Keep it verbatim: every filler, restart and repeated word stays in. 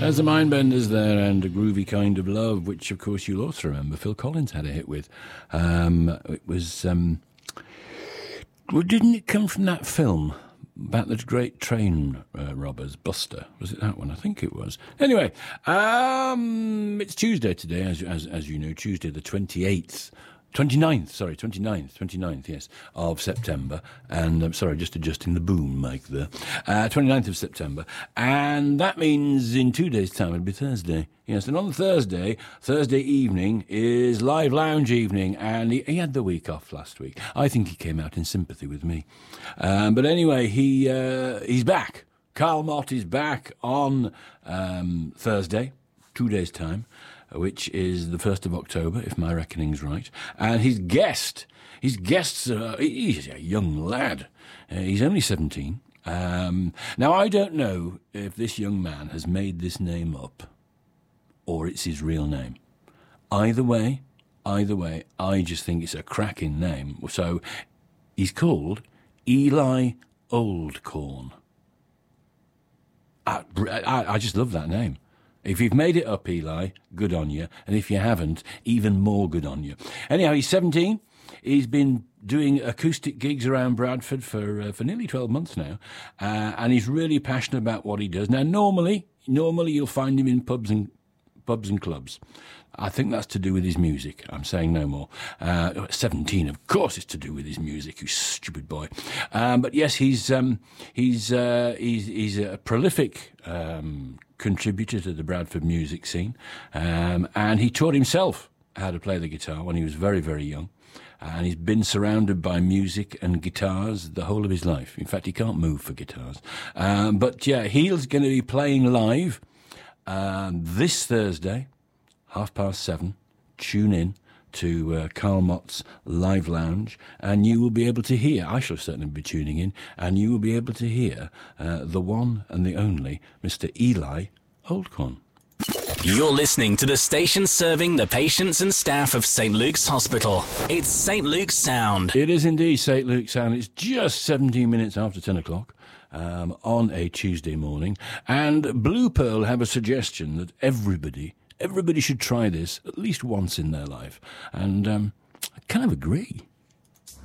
There's the Mindbenders there and A Groovy Kind of Love, which, of course, you'll also remember Phil Collins had a hit with. Um, it was... Um, well, didn't it come from that film about the great train uh, robbers, Buster? Was it that one? I think it was. Anyway, um, it's Tuesday today, as, as, as you know, Tuesday the twenty-eighth. twenty-ninth, sorry, twenty-ninth, twenty-ninth, yes, of September. And I'm sorry, just adjusting the boom mic there. Uh, twenty-ninth of September. And that means in two days' time it'll be Thursday. Yes, and on Thursday, Thursday evening is Live Lounge evening. And he, he had the week off last week. I think he came out in sympathy with me. Um, but anyway, he uh, he's back. Carl Mott is back on um, Thursday, two days' time, which is the first of October, if my reckoning's right. And his guest, his guests, uh, he's a young lad. Uh, he's only seventeen. Um, now, I don't know if this young man has made this name up or it's his real name. Either way, either way, I just think it's a cracking name. So he's called Eli Oldcorn. I, I, I just love that name. If you've made it up, Eli, good on you. And if you haven't, even more good on you. Anyhow, he's seventeen. He's been doing acoustic gigs around Bradford for uh, for nearly twelve months now. Uh, and he's really passionate about what he does. Now, normally, normally you'll find him in pubs and pubs and clubs. I think that's to do with his music. I'm saying no more. Uh, seventeen, of course, it's to do with his music. You stupid boy. Um, but yes, he's um, he's uh, he's he's a prolific um, contributor to the Bradford music scene, um, and he taught himself how to play the guitar when he was very, very young. And he's been surrounded by music and guitars the whole of his life. In fact, he can't move for guitars. Um, but yeah, he's going to be playing live um, this Thursday, half past seven. Tune in to uh, Carl Mott's Live Lounge, and you will be able to hear, I shall certainly be tuning in, and you will be able to hear uh, the one and the only Mister Eli Oldcorn. You're listening to the station serving the patients and staff of Saint Luke's Hospital. It's Saint Luke's Sound. It is indeed Saint Luke's Sound. It's just seventeen minutes after ten o'clock um, on a Tuesday morning, and Blue Pearl have a suggestion that everybody Everybody should try this at least once in their life. And um, I kind of agree.